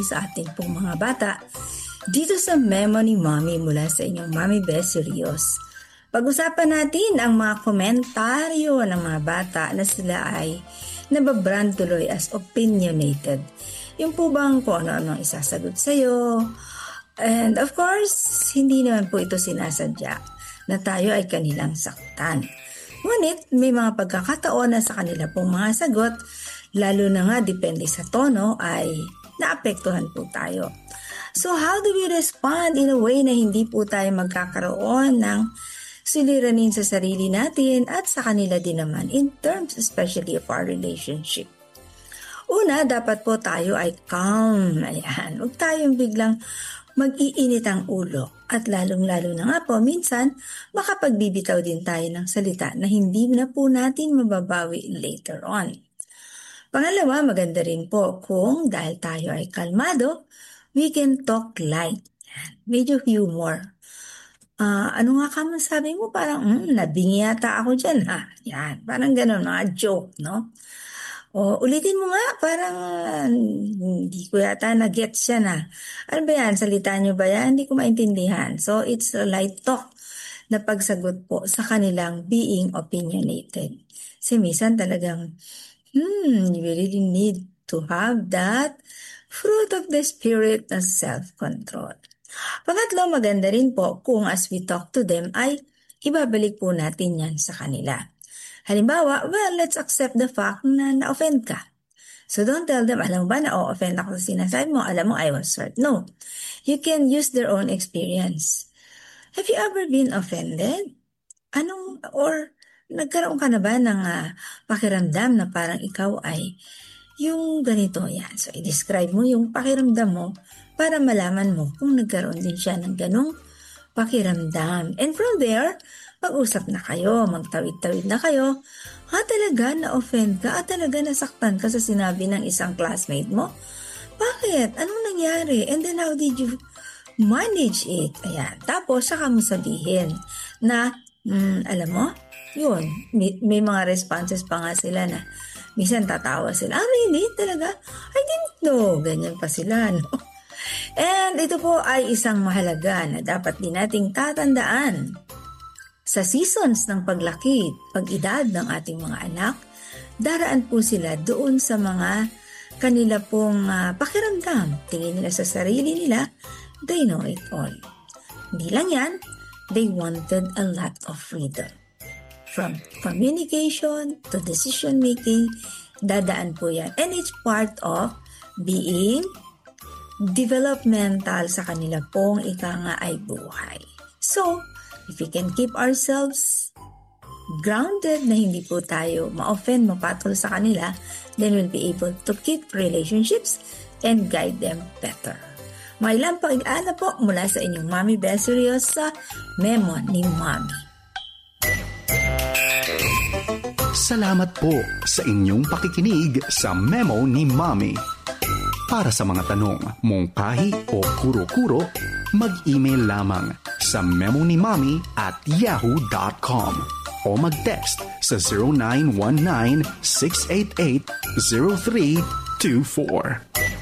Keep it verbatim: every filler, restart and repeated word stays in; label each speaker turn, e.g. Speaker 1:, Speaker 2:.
Speaker 1: sa ating pong mga bata dito sa Memo ni Mommy mula sa inyong Mommy Best Serious. Pag-usapan natin ang mga komentaryo ng mga bata na sila ay nababrand tuloy as opinionated. Yung po bang kung ano-ano ang isasagot sa'yo. And of course, hindi naman po ito sinasadya na tayo ay kanilang saktan. Ngunit may mga pagkakataon na sa kanila pong mga sagot, lalo na nga depende sa tono, ay naapektuhan po tayo. So how do we respond in a way na hindi po tayo magkakaroon ng suliranin sa sarili natin at sa kanila din naman in terms especially of our relationship? Una, dapat po tayo ay calm. Ayan, huwag tayong biglang mag-iinit ang ulo. At lalong-lalo na nga po, minsan makapagbibitaw din tayo ng salita na hindi na po natin mababawi later on. Pangalawa, maganda rin po kung dahil tayo ay kalmado, we can talk light. Medyo humor. Uh, ano nga ka man sabi mo? Parang, hmm, nabingi yata ako dyan ha. Yan, parang ganun, mga joke, no? O, ulitin mo nga, parang uh, hindi ko yata na-gets yan ha. Ano ba yan? Salita nyo ba yan? Hindi ko maintindihan. So, it's a light talk na pagsagot po sa kanilang being opinionated. Kasi minsan talagang, hmm, you really need to have that fruit of the spirit na self-control. Pangatlo, maganda rin po kung as we talk to them ay ibabalik po natin yan sa kanila. Halimbawa, well, let's accept the fact na na-offend ka. So don't tell them, alam mo ba na-offend ako sa sinasabi mo, alam mo I was hurt. No, you can use their own experience. Have you ever been offended? Anong, or nagkaroon ka na ba ng uh, pakiramdam na parang ikaw ay yung ganito yan? So i-describe mo yung pakiramdam mo para malaman mo kung nagkaroon din siya ng ganong pakiramdam. And from there, mag-usap na kayo, magtawid-tawid na kayo. Ha, talaga na-offend ka? At talaga nasaktan ka sa sinabi ng isang classmate mo? Bakit? Anong nangyari? And then how did you manage it? Ayan. Tapos, saka mo sabihin na, hmm, alam mo, yun, may, may mga responses pa nga sila na minsan tatawa sila. Ah, really? Talaga? I didn't know. Ganyan pa sila, no? And ito po ay isang mahalaga na dapat din nating tatandaan. Sa seasons ng paglaki, pag-edad ng ating mga anak, daraan po sila doon sa mga kanila pong uh, pakiramdam. Tingin nila sa sarili nila, they know it all. Hindi lang yan, they wanted a lot of freedom. From communication to decision making, dadaan po yan. And it's part of being developmental sa kanila pong ika nga ay buhay. So, if we can keep ourselves grounded na hindi po tayo ma-offend, mapatol sa kanila, then we'll be able to keep relationships and guide them better. May ilang pag-aala po mula sa inyong Mommy Best Serious sa Memo ni Mommy.
Speaker 2: Salamat po sa inyong pakikinig sa Memo ni Mommy. Para sa mga tanong, mungkahi o kuro-kuro, mag-email lamang sa memonimami at yahoo dot com o mag-text sa zero nine one nine six eight eight zero three two four.